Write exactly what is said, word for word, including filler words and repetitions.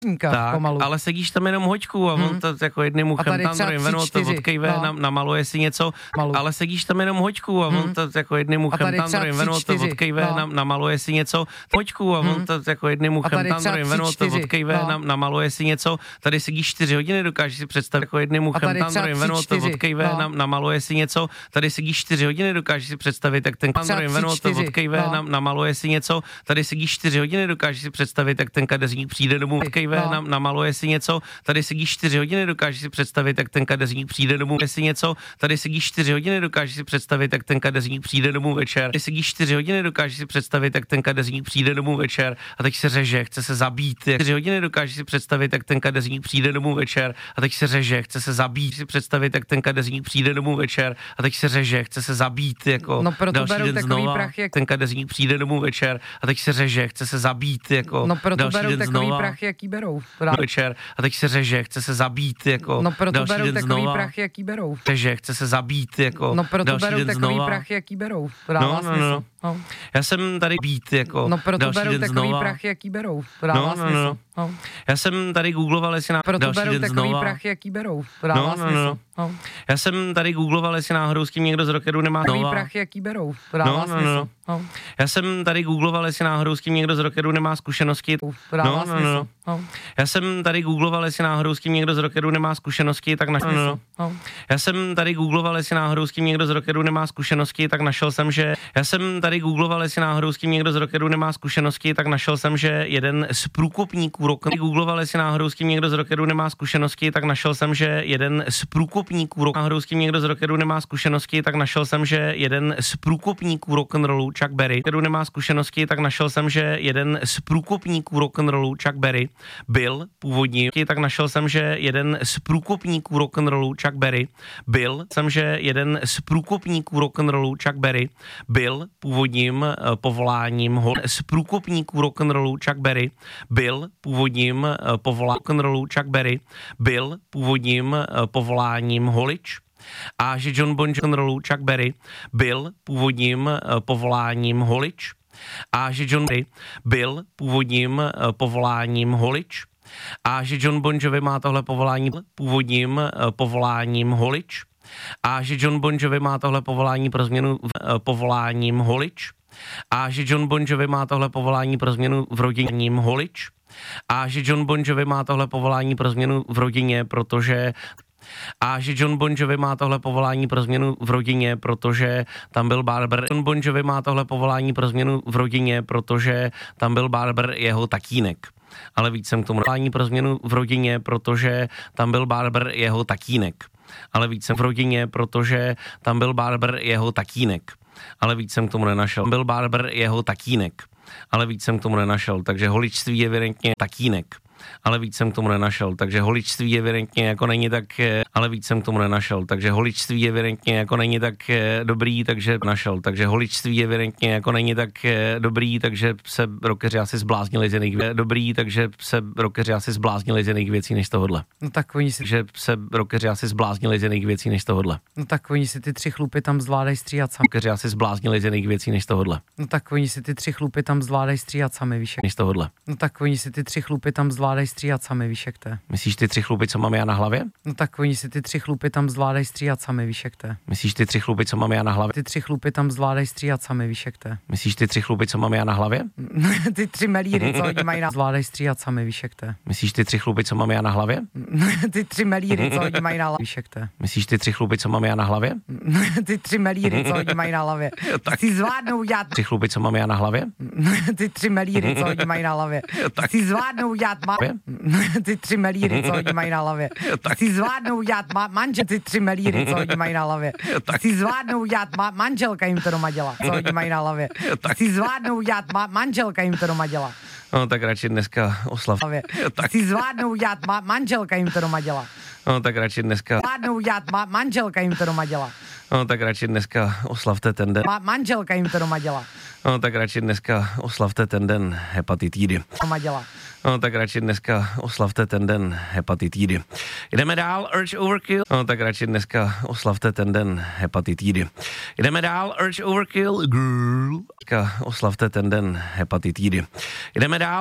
Tak, pomalu. ale sedíš tam jenom hoďku a hmm. on to jako jedným uchem tam druhým venou to odkejve, no. nam, namaluje si něco, Malu. ale sedíš tam jenom hoďku a on hmm. to jako jedným uchem tam druhým venou to odkejve, no. nam, namaluje si něco, hoďku a on hmm. to jako jedným uchem tam druhým venou to odkejve, no. nam, namaluje si něco, tady sedíš čtyři hodiny, dokážeš si představit jako jedným uchem tam druhým venou to odkejve, no. nam, namaluje si něco, tady sedíš čtyři hodiny, dokážeš si představit, jak ten tam druhým venou to odkejve, no. nam, namaluje si něco, tady sedíš čtyři hodiny, dokážeš si představit, jak ten kadeřník přijde domů, odkejve, no. nam, namaluje si něco, tady sedíš čtyři hodiny, dokážeš si představit, jak ten kadeřník přijde domů, jestli něco, tady sedíš čtyři hodiny, dokážeš si představit, jak ten kadeřník přijde domů večer, tady sedíš čtyři hodiny, dokážeš si představit, jak ten kadeřník přijde domů večer a teď se řeže, chce se zabít, čtyři hodiny dokážeš si představit, jak ten kadeřník přijde domů večer a teď se řeže, chce se zabít, si představit, jak ten kadeřník přijde domů večer a teď se řeže, chce se zabít, jako no, proto další den znova, prachy, jak... ten kadeřník přijde domů večer a teď se řeže, chce se zabít, jako no, proto další berou den takový znova, prachy, jaký berou. večer a teď se řeže, chce se zabít, jako no, proto další berou den takový znova, prachy, jaký berou. že chce se zabít, jako no, proto další berou den takový znova. prachy, jaký berou. To No, no, no. no. Já jsem tady být, jako no, proto další berou den takový znova. prachy, jaký berou. To dává no, no, smysl. No. No. Já jsem tady googloval, jestli na proto další berou den takový znova. prachy, jaký berou. To dává no, no, smysl. No. No. Já jsem tady googloval, jestli náhodou s tím někdo z Rockeru nemá takový znova. prachy, jaký berou. To dává no, no, smysl. No. No. Já jsem tady googloval, jestli náhodou s tím někdo z Rockeru nemá zkušenosti. To dává no, smysl. No, no. No. Já jsem tady googloval, jestli náhodou s tím někdo z Rockeru nemá zkušenosti, tak našel. No, no. No. Já jsem tady googloval, jestli náhodou s tím někdo z Rockeru nemá zkušenosti, tak našel jsem, že já jsem tady googloval, jestli náhodou s tím někdo z Rockeru nemá zkušenosti, tak našel jsem, že jeden z průkopníků rock googloval, jestli náhodou s tím někdo z Rockeru nemá zkušenosti, tak našel jsem, že jeden z průkopníků rock náhodou s tím někdo z Rockeru nemá zkušenosti, tak našel jsem, že jeden z průkopníků rock'n'rollu Chuck Berry, který nemá zkušenosti, tak našel jsem, že jeden z průkopníků rock'n'rollu Chuck Berry byl původní, tak našel jsem, že jeden z průkopníků rock'n'rollu Chuck Berry byl, jsem, že jeden z průkopníků rock'n'rollu Chuck Berry byl původním uh, povoláním hol, z průkopníků rock'n'rollu Chuck Berry byl původním uh, povoláním rock'n'rollu Chuck Berry byl původním uh, povoláním holič a že John Bon Jovi Chuck Berry byl původním uh, povoláním holič a že John Berry byl původním uh, povoláním holič a že John Bon Jovi má tohle povolání původním uh, povoláním holič a že John Bon Jovi má tohle povolání pro změnu uh, povoláním holič a že John Bon Jovi má tohle povolání pro změnu v rodině holič a že John Bon Jovi má tohle povolání pro změnu v rodině, protože a že John Bon Jovi má tohle povolání pro změnu v rodině, protože tam byl barber. John Bon Jovi má tohle povolání pro změnu v rodině, protože tam byl barber jeho tatínek. Ale víc jsem k tomu povolání pro změnu v rodině, protože tam byl barber jeho tatínek. Ale víc jsem v rodině, protože tam byl barber jeho tatínek. Ale víc jsem k tomu nenašel. Byl barber jeho tatínek. Ale víc jsem k tomu nenašel. Takže holičství je evidentně tatínek. Ale víc jsem k tomu nenašel, takže holičství evidentně jako není tak, ale víc jsem k tomu nenašel, takže holičství evidentně jako není tak dobrý, takže našel, takže holičství evidentně jako není tak dobrý, takže se rockeři asi zbláznili z jiných věcí, dobrý, takže se rockeři asi zbláznili z jiných věcí než tohodle. No tak oni si, že se rockeři asi zbláznili z jiných věcí než tohodle. No tak oni si ty tři chlupy tam zvládají stříhat sami. Rockeři asi zbláznili z jiných věcí než tohodle. No tak oni si ty tři chlupy tam zvládají stříhat sami, víš jak. Než tohodle. No tak oni si ty tři chlupy tam zvládají stříhat sami, víš jak to je. Myslíš ty tři chlupy, co mám já na hlavě? No tak oni si ty tři chlupy tam zvládají stříhat sami, víš jak to je. Myslíš ty tři chlupy, co mám já na hlavě? Ty tři chlupy tam zvládají stříhat sami, víš jak to je. Myslíš ty tři chlupy, co mám já na hlavě? Ty tři melíry, co oni mají na zvládají stříhat sami, víš jak to je. Myslíš ty tři chlupy, co mám já na hlavě? Ty tři melíry, co oni mají na hlavě, víš jak to je. Myslíš ty tři chlupy, co mám já na hlavě? Ty tři melíry, co oni mají na hlavě. Ty zvládnou dělat tři chlupy, co mám já na hlavě? Ty tři melíry, co oni mají na hlavě. Ty zvládnou dělat ma... Ty tři melíry, co oni mají na hlavě. Ty zvládnou dělat ma... manžel, ty tři melíry, co oni mají na hlavě. Ty zvládnou dělat ma... manželka jim to doma dělá, co oni mají na hlavě. Ty zvládnou dělat ma... manželka jim to doma dělá. No tak radši dneska oslav. Ty zvládnou dělat ma... manželka jim to doma dělá. No tak radši dneska. Zvládnou dělat ma... manželka jim to doma dělá. No tak radši dneska oslavte ten den. Ma... manželka jim to doma dělá. No tak radši dneska oslavte ten den hepatitidy. Doma dělá. No tak radši dneska oslavte ten den hepatitidy. Jdeme dál, Urge Overkill. No tak radši dneska oslavte ten den hepatitidy. Jdeme dál, Urge Overkill. Girl. Oslavte ten den hepatitidy. Jdeme dál.